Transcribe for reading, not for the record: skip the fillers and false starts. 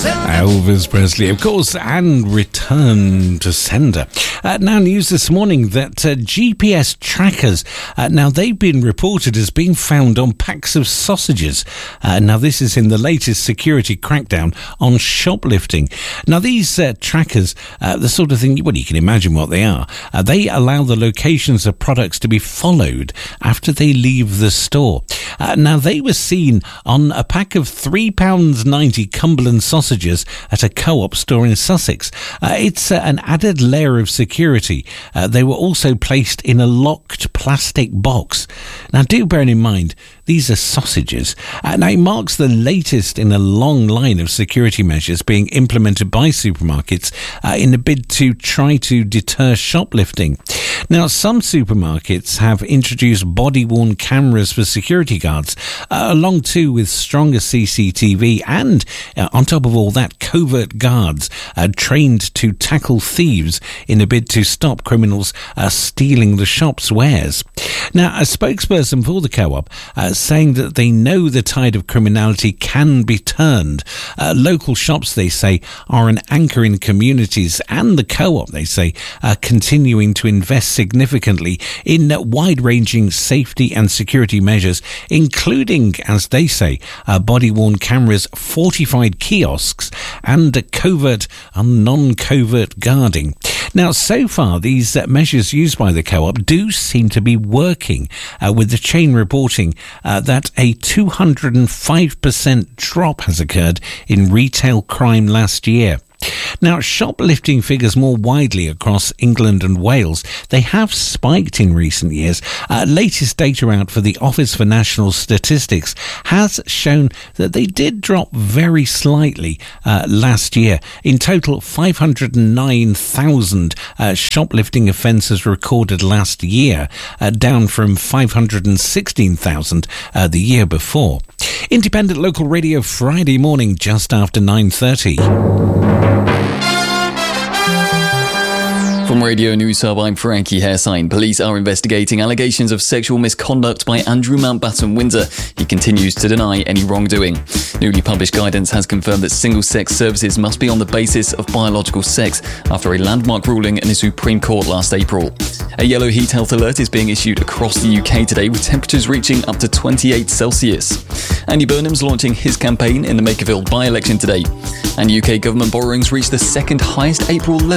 Elvis Presley, of course, and Return to Sender. Now, news this morning that GPS trackers, now they've been reported as being found on packs of sausages. Now, this is in the latest security crackdown on shoplifting. Now, these trackers, the sort of thing, well, you can imagine what they are. They allow the locations of products to be followed after they leave the store. Now, they were seen on a pack of £3.90 Cumberland sausages at a Co-op store in Sussex. It's an added layer of security. They were also placed in a locked plastic box. Now, do bear in mind, these are sausages. Now, it marks the latest in a long line of security measures being implemented by supermarkets in a bid to try to deter shoplifting. Now, some supermarkets have introduced body-worn cameras for security guards, along too with stronger CCTV and, on top of all that, covert guards trained to tackle thieves in a bid to stop criminals stealing the shop's wares. Now, a spokesperson for the Co-op saying that they know the tide of criminality can be turned. Local shops, they say, are an anchor in communities, and the Co-op, they say, are continuing to invest significantly in wide-ranging safety and security measures, including, as they say, body-worn cameras, fortified kiosks, and covert and non-covert guarding. Now, so far, these measures used by the Co-op do seem to be working, with the chain reporting that a 205% drop has occurred in retail crime last year. Now, shoplifting figures more widely across England and Wales. They have spiked in recent years. Latest data out for the Office for National Statistics has shown that they did drop very slightly last year. In total, 509,000 shoplifting offences recorded last year, down from 516,000 the year before. Independent Local Radio, Friday morning, just after 9:30. From Radio News Hub, I'm Frankie Haresine. Police are investigating allegations of sexual misconduct by Andrew Mountbatten Windsor. He continues to deny any wrongdoing. Newly published guidance has confirmed that single-sex services must be on the basis of biological sex after a landmark ruling in the Supreme Court last April. A yellow heat health alert is being issued across the UK today, with temperatures reaching up to 28 Celsius. Andy Burnham's launching his campaign in the Makerfield by-election today. And UK government borrowings reached the second highest April level